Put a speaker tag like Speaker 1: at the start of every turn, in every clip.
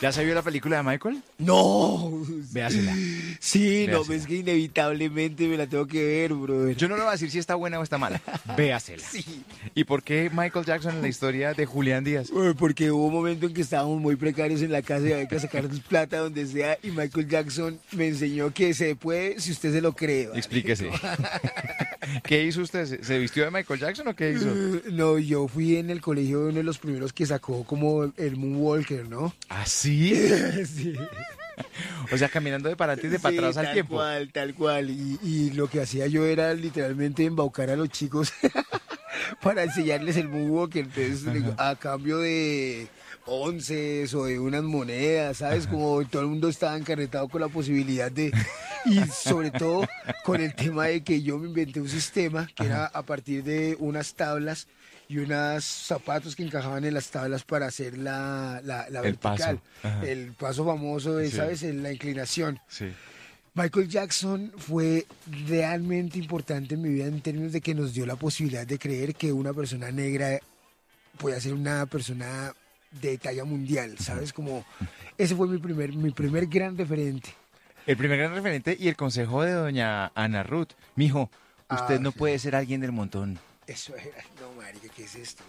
Speaker 1: ¿Ya se vio la película de Michael?
Speaker 2: No.
Speaker 1: Véasela.
Speaker 2: Sí, no,
Speaker 1: Véasela.
Speaker 2: es que inevitablemente me la tengo que ver, brother.
Speaker 1: Yo no le voy a decir si está buena o está mala. Véasela.
Speaker 2: Sí.
Speaker 1: ¿Y por qué Michael Jackson en la historia de Julián Díaz?
Speaker 2: Porque hubo un momento en que estábamos muy precarios en la casa y había que sacar plata donde sea y Michael Jackson me enseñó que se puede si usted se lo cree. ¿vale?
Speaker 1: Explíquese. ¿Qué hizo usted? ¿Se vistió de Michael Jackson o qué hizo?
Speaker 2: No, yo fui en el colegio uno de los primeros que sacó como el Moonwalker, ¿no?
Speaker 1: ¿Ah, sí?
Speaker 2: Sí.
Speaker 1: O sea, caminando de para adelante y de para
Speaker 2: Sí,
Speaker 1: atrás al tiempo.
Speaker 2: Tal cual. Y lo que hacía yo era literalmente embaucar a los chicos para enseñarles el moonwalk. Entonces, a cambio de onces o de unas monedas, ¿sabes? Como todo el mundo estaba encarretado con la posibilidad de... Y sobre todo con el tema de que yo me inventé un sistema que era a partir de unas tablas y unos zapatos que encajaban en las tablas para hacer la
Speaker 1: El paso.
Speaker 2: vertical.
Speaker 1: Ajá.
Speaker 2: El paso famoso de,
Speaker 1: Sí.
Speaker 2: ¿sabes? La inclinación.
Speaker 1: Sí.
Speaker 2: Michael Jackson fue realmente importante en mi vida en términos de que nos dio la posibilidad de creer que una persona negra puede ser una persona de talla mundial, ¿sabes? Como ese fue mi primer gran referente.
Speaker 1: El primer gran referente y el consejo de doña Ana Ruth. Mijo, usted no
Speaker 2: sí.
Speaker 1: puede ser alguien del montón.
Speaker 2: Eso era, no, marica, ¿qué es esto?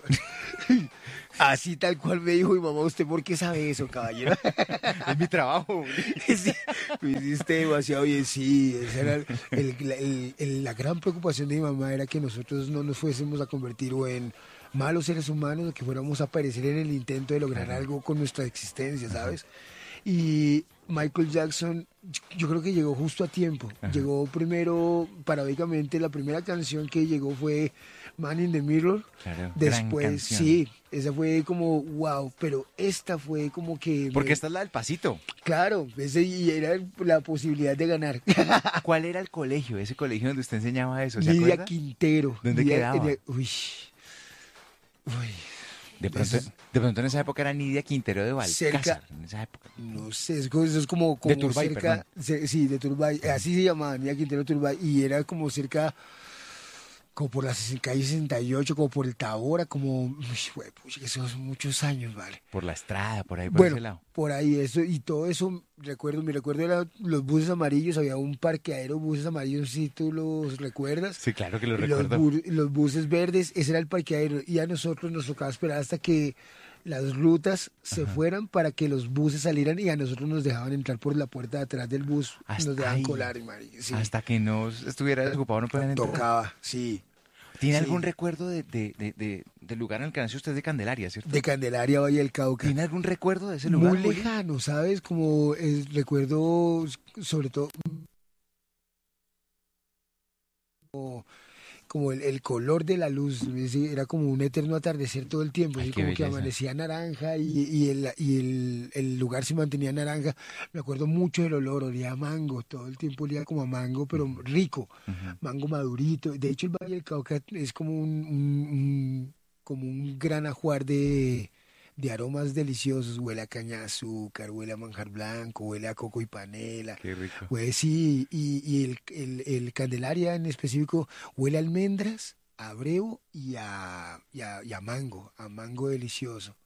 Speaker 2: Así tal cual me dijo mi mamá, ¿usted por qué sabe eso, caballero?
Speaker 1: Es mi trabajo.
Speaker 2: Sí, lo hiciste demasiado bien, sí. Esa era la gran preocupación de mi mamá era que nosotros no nos fuésemos a convertir o en malos seres humanos o que fuéramos a perecer en el intento de lograr algo con nuestra existencia, ¿sabes? Y Michael Jackson, yo creo que llegó justo a tiempo. Llegó primero, paradójicamente, la primera canción que llegó fue Man in the Mirror.
Speaker 1: Claro, gran
Speaker 2: Después,
Speaker 1: canción.
Speaker 2: sí, esa fue como wow, pero esta fue como que...
Speaker 1: Porque esta es la del pasito.
Speaker 2: Claro, ese y era la posibilidad de ganar.
Speaker 1: ¿Cuál era el colegio? Ese colegio donde usted enseñaba eso, ¿se
Speaker 2: Lidia
Speaker 1: acuerda?
Speaker 2: Quintero.
Speaker 1: ¿Dónde quedaba?
Speaker 2: Uy.
Speaker 1: De pronto en esa época era Nidia Quintero de Balcázar.
Speaker 2: Cerca-
Speaker 1: En esa época.
Speaker 2: No sé, eso es como
Speaker 1: De Turbay,
Speaker 2: cerca, sí, de Turbay, así se llamaba, Nidia Quintero Turbay, y era como cerca, como por la calle 68, como por el Tabora, como, uy, pucha, que esos son muchos años, ¿vale?
Speaker 1: Por la Estrada, por ahí, por ese
Speaker 2: Bueno,
Speaker 1: lado.
Speaker 2: por ahí eso, y todo eso, mi recuerdo era los buses amarillos, había un parqueadero buses amarillos, si tú los recuerdas.
Speaker 1: Sí, claro que lo
Speaker 2: Y
Speaker 1: recuerdo.
Speaker 2: los buses verdes, ese era el parqueadero, y a nosotros nos tocaba esperar hasta que las rutas se fueran para que los buses salieran y a nosotros nos dejaban entrar por la puerta de atrás del bus,
Speaker 1: Hasta
Speaker 2: nos dejaban
Speaker 1: ahí.
Speaker 2: colar, marica, sí.
Speaker 1: Hasta que no estuviera desocupado no podían entrar.
Speaker 2: Tocaba, sí.
Speaker 1: ¿Tiene
Speaker 2: Sí.
Speaker 1: algún recuerdo del lugar en el que nació usted de Candelaria, cierto?
Speaker 2: De Candelaria, Valle del Cauca.
Speaker 1: ¿Tiene algún recuerdo de ese lugar?
Speaker 2: Muy
Speaker 1: Juli?
Speaker 2: lejano, ¿sabes? Como recuerdo, sobre todo, como el color de la luz, era como un eterno atardecer todo el tiempo,
Speaker 1: Ay,
Speaker 2: así
Speaker 1: qué
Speaker 2: como que
Speaker 1: belleza.
Speaker 2: amanecía naranja y el lugar se mantenía naranja. Me acuerdo mucho del olor, olía a mango, todo el tiempo olía como a mango, pero rico, mango madurito. De hecho, el Valle del Cauca es como como un gran ajuar de aromas deliciosos, huele a caña de azúcar, huele a manjar blanco, huele a coco y panela.
Speaker 1: Qué rico.
Speaker 2: Pues sí, y el Candelaria en específico huele a almendras, a breo y a mango delicioso.